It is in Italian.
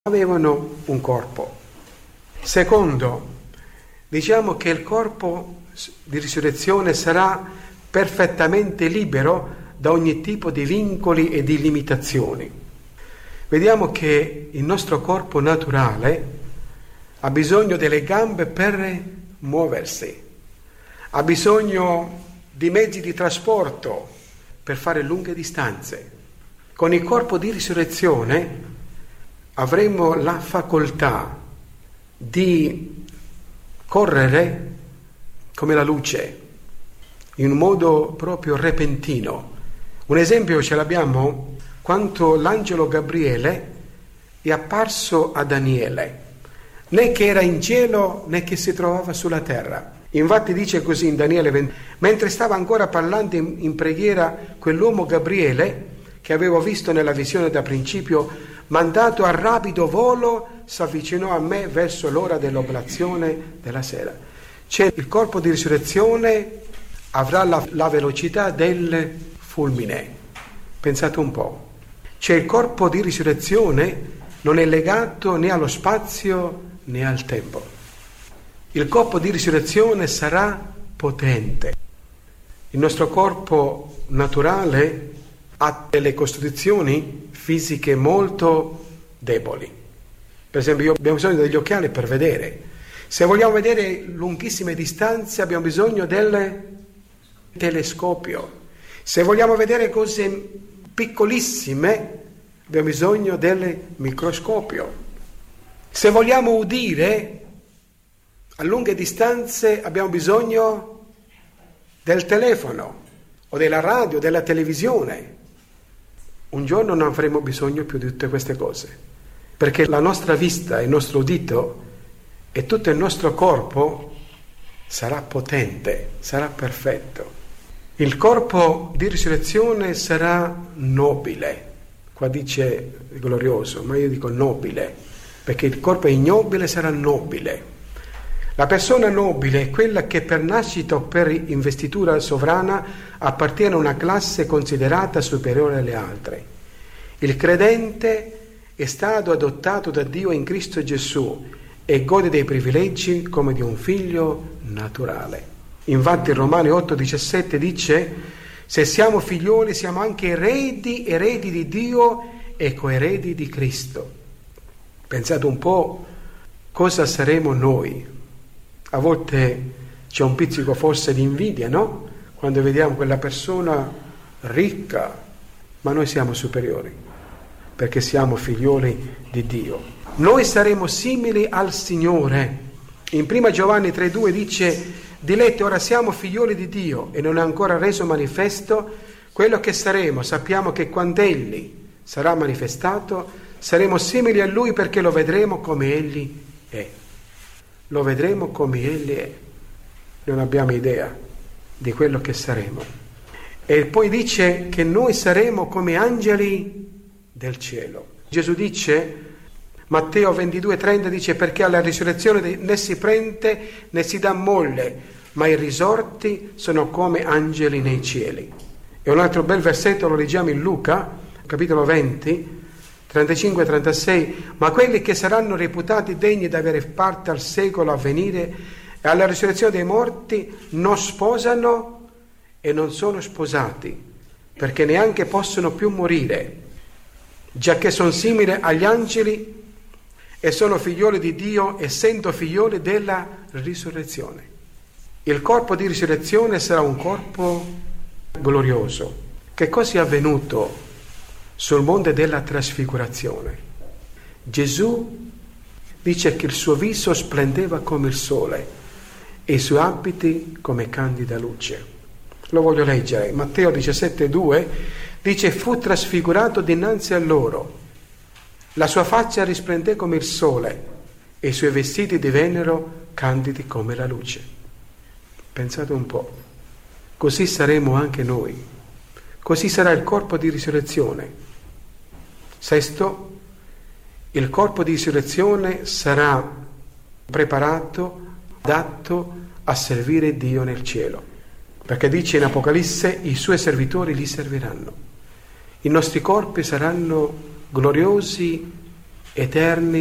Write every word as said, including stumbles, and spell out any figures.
avevano un corpo. Secondo, diciamo che il corpo di risurrezione sarà perfettamente libero da ogni tipo di vincoli e di limitazioni. Vediamo che il nostro corpo naturale ha bisogno delle gambe per muoversi, ha bisogno di mezzi di trasporto per fare lunghe distanze. Con il corpo di risurrezione avremo la facoltà di correre come la luce, in un modo proprio repentino. Un esempio ce l'abbiamo quando l'angelo Gabriele è apparso a Daniele, né che era in cielo né che si trovava sulla terra. Infatti dice così in Daniele venti, mentre stava ancora parlando in, in preghiera, quell'uomo Gabriele, che avevo visto nella visione da principio, mandato a rapido volo, si avvicinò a me verso l'ora dell'oblazione della sera. C'è il corpo di risurrezione, avrà la, la velocità del fulmine. Pensate un po'. C'è il corpo di risurrezione, non è legato né allo spazio né al tempo. Il corpo di risurrezione sarà potente. Il nostro corpo naturale ha delle costituzioni fisiche molto deboli. Per esempio, abbiamo bisogno degli occhiali per vedere. Se vogliamo vedere lunghissime distanze abbiamo bisogno del telescopio. Se vogliamo vedere cose piccolissime abbiamo bisogno del microscopio. Se vogliamo udire a lunghe distanze abbiamo bisogno del telefono o della radio, della televisione. Un giorno non avremo bisogno più di tutte queste cose, perché la nostra vista, il nostro udito e tutto il nostro corpo sarà potente, sarà perfetto. Il corpo di risurrezione sarà nobile. Qua dice glorioso, ma io dico nobile, perché il corpo è ignobile, sarà nobile. La persona nobile è quella che per nascita o per investitura sovrana appartiene a una classe considerata superiore alle altre. Il credente è stato adottato da Dio in Cristo Gesù e gode dei privilegi come di un figlio naturale. Infatti Romani otto diciassette dice: se siamo figlioli siamo anche eredi, eredi di Dio e coeredi di Cristo. Pensate un po' cosa saremo noi. A volte c'è un pizzico forse di invidia, no? Quando vediamo quella persona ricca, ma noi siamo superiori, perché siamo figlioli di Dio. Noi saremo simili al Signore. In prima Giovanni tre due dice: diletti, ora siamo figlioli di Dio e non è ancora reso manifesto quello che saremo. Sappiamo che quando Egli sarà manifestato saremo simili a Lui, perché lo vedremo come Egli è. Lo vedremo come Egli è. Non abbiamo idea di quello che saremo. E poi dice che noi saremo come angeli del cielo. Gesù dice, Matteo ventidue trenta dice: perché alla risurrezione né si prende né si dà molle, ma i risorti sono come angeli nei cieli. E un altro bel versetto lo leggiamo in Luca, capitolo venti, trentacinque trentasei: ma quelli che saranno reputati degni di avere parte al secolo a venire e alla risurrezione dei morti non sposano e non sono sposati, perché neanche possono più morire, giacché sono simili agli angeli e sono figlioli di Dio, essendo figlioli della risurrezione. Il corpo di risurrezione sarà un corpo glorioso. Che cosa è avvenuto sul monte della trasfigurazione? Gesù dice che il suo viso splendeva come il sole e i suoi abiti come candida luce. Lo voglio leggere. Matteo diciassette due dice: fu trasfigurato dinanzi a loro, la sua faccia risplendé come il sole e i suoi vestiti divennero candidi come la luce. Pensate un po', così saremo anche noi, così sarà il corpo di risurrezione. Sesto, il corpo di risurrezione sarà preparato, adatto a servire Dio nel cielo, perché dice in Apocalisse: i suoi servitori gli serviranno. I nostri corpi saranno gloriosi eterni